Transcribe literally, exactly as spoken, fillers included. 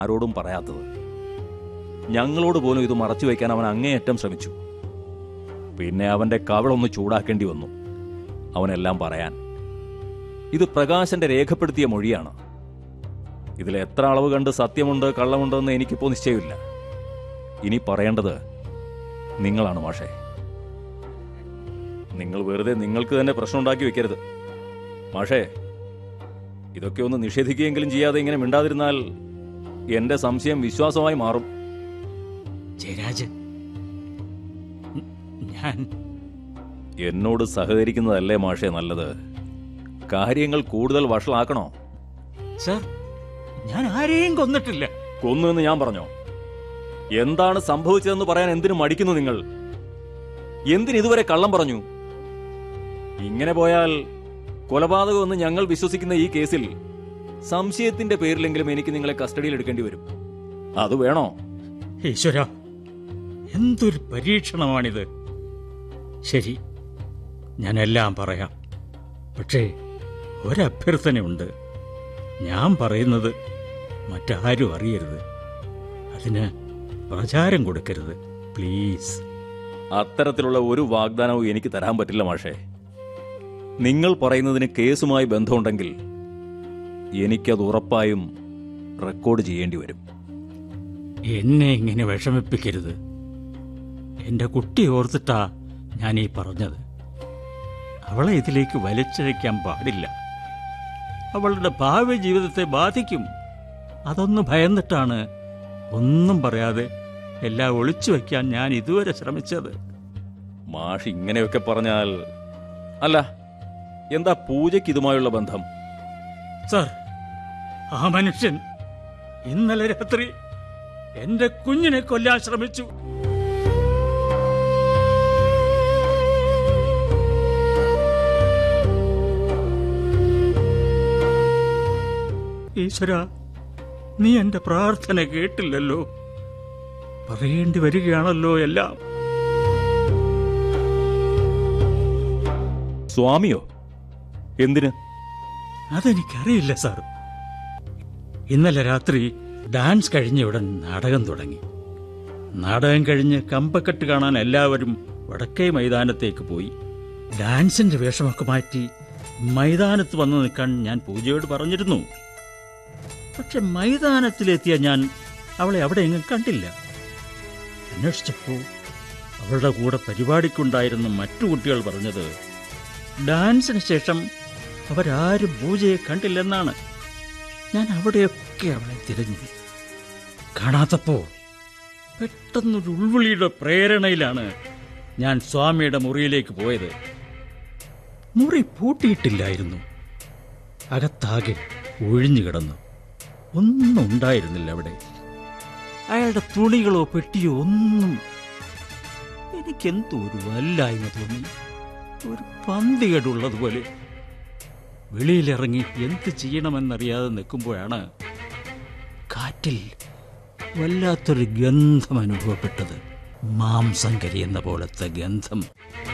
ആരോടും പറയാത്തത്. ഞങ്ങളോട് പോലും ഇത് മറച്ചു വയ്ക്കാൻ അവൻ അങ്ങേയറ്റം ശ്രമിച്ചു. പിന്നെ അവന്റെ കവിളൊന്ന് ചൂടാക്കേണ്ടി വന്നു അവനെല്ലാം പറയാൻ. ഇത് പ്രകാശന്റെ രേഖപ്പെടുത്തിയ മൊഴിയാണ്. ഇതിൽ എത്ര അളവ് കണ്ട് സത്യമുണ്ട് കള്ളമുണ്ടെന്ന് എനിക്കിപ്പോ നിശ്ചയമില്ല. ഇനി പറയേണ്ടത് നിങ്ങളാണ് മാഷേ. നിങ്ങൾ വെറുതെ നിങ്ങൾക്ക് തന്നെ പ്രശ്നം ഉണ്ടാക്കി വെക്കരുത് മാഷേ. ഇതൊക്കെ ഒന്ന് നിഷേധിക്കുകയെങ്കിലും ചെയ്യാതെ ഇങ്ങനെ മിണ്ടാതിരുന്നാൽ എന്റെ സംശയം വിശ്വാസമായി മാറും. ജയരാജൻ, ഞാൻ എന്നോട് സഹകരിക്കുന്നതല്ലേ മാഷേ നല്ലത്? കാര്യങ്ങൾ കൂടുതൽ വഷളാക്കണോ? സർ, ഞാൻ ആരെയും കൊന്നിട്ടില്ല. കൊന്നു എന്ന് ഞാൻ പറഞ്ഞോ? എന്താണ് സംഭവിച്ചതെന്ന് പറയാൻ എന്തിനു മടിക്കുന്നു നിങ്ങൾ? എന്തിനിതുവരെ കള്ളം പറഞ്ഞു? ഇങ്ങനെ പോയാൽ കൊലപാതകമെന്ന് ഞങ്ങൾ വിശ്വസിക്കുന്ന ഈ കേസിൽ സംശയത്തിന്റെ പേരിലെങ്കിലും എനിക്ക് നിങ്ങളെ കസ്റ്റഡിയിൽ എടുക്കേണ്ടി വരും. അത് വേണോ? ഈശ്വര, എന്തൊരു പരീക്ഷണമാണിത്. ശരി, ഞാനെല്ലാം പറയാം. പക്ഷേ ഒരഭ്യർത്ഥനയുണ്ട്. ഞാൻ പറയുന്നത് മറ്റാരും അറിയരുത്. അതിന് പ്രചാരം കൊടുക്കരുത്, പ്ലീസ്. അത്തരത്തിലുള്ള ഒരു വാഗ്ദാനവും എനിക്ക് തരാൻ പറ്റില്ല മാഷേ. നിങ്ങൾ പറയുന്നതിന് കേസുമായി ബന്ധമുണ്ടെങ്കിൽ എനിക്കത് ഉറപ്പായും റെക്കോർഡ് ചെയ്യേണ്ടി വരും. എന്നെ ഇങ്ങനെ വിഷമിപ്പിക്കരുത്. എന്റെ കുട്ടി ഓർത്തിട്ടാ ഞാൻ ഈ പറഞ്ഞത്. അവളെ ഇതിലേക്ക് വലിച്ചഴയ്ക്കാൻ പാടില്ല. അവളുടെ ഭാവി ജീവിതത്തെ ബാധിക്കും. അതൊന്ന് ഭയന്നിട്ടാണ് ഒന്നും പറയാതെ എല്ലാം ഒളിച്ചു വയ്ക്കാൻ ഞാൻ ഇതുവരെ ശ്രമിച്ചത്. മാഷ് ഇങ്ങനെയൊക്കെ പറഞ്ഞാൽ... അല്ല, എന്താ പൂജയ്ക്ക് ഇതുമായുള്ള ബന്ധം? സർ, ആ മനുഷ്യൻ ഇന്നലെ രാത്രി എന്റെ കുഞ്ഞിനെ കൊല്ലാൻ ശ്രമിച്ചു. ഈശ്വര, നീ എന്റെ പ്രാർത്ഥന കേട്ടില്ലല്ലോ. പറയേണ്ടി വരികയാണല്ലോ എല്ലാം. സ്വാമിയോ? എന്തിന്? അതെനിക്കറിയില്ല സാർ. ഇന്നലെ രാത്രി ഡാൻസ് കഴിഞ്ഞ ഉടൻ നാടകം തുടങ്ങി. നാടകം കഴിഞ്ഞ് കമ്പക്കെട്ട് കാണാൻ എല്ലാവരും വടക്കേ മൈതാനത്തേക്ക് പോയി. ഡാൻസിന്റെ വേഷമൊക്കെ മാറ്റി മൈതാനത്ത് വന്നു നിൽക്കാൻ ഞാൻ പൂജയോട് പറഞ്ഞിരുന്നു. പക്ഷെ മൈതാനത്തിലെത്തിയ ഞാൻ അവളെ അവിടെ എങ്ങും കണ്ടില്ല. അന്വേഷിച്ചപ്പോൾ അവളുടെ കൂടെ പരിപാടിക്കുണ്ടായിരുന്ന മറ്റു കുട്ടികൾ പറഞ്ഞത് ഡാൻസിന് ശേഷം അവരാരും പൂജയെ കണ്ടില്ലെന്നാണ്. ഞാൻ അവിടെയൊക്കെ അവളെ തിരഞ്ഞു. കാണാത്തപ്പോ പെട്ടെന്നൊരു ഉൾവിളിയുടെ പ്രേരണയിലാണ് ഞാൻ സ്വാമിയുടെ മുറിയിലേക്ക് പോയത്. മുറി പൂട്ടിയിട്ടില്ലായിരുന്നു. അകത്താകെ ഒഴിഞ്ഞു കിടന്നു. ഒന്നും ഉണ്ടായിരുന്നില്ല അവിടെ. അയാളുടെ തുണികളോ പെട്ടിയോ ഒന്നും. എനിക്കെന്തോ ഒരു വല്ലായ്മ തോന്നി. ഒരു പന്തികേടുള്ളതുപോലെ. വെളിയിലിറങ്ങി എന്ത് ചെയ്യണമെന്നറിയാതെ നിൽക്കുമ്പോഴാണ് കാറ്റിൽ വല്ലാത്തൊരു ഗന്ധം അനുഭവപ്പെട്ടത്. മാംസം കരിയുന്ന പോലത്തെ ഗന്ധം.